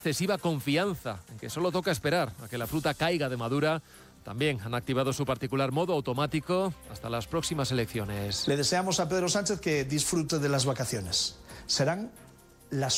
excesiva confianza en que solo toca esperar a que la fruta caiga de madura. También han activado su particular modo automático hasta las próximas elecciones. Le deseamos a Pedro Sánchez que disfrute de las vacaciones. Serán las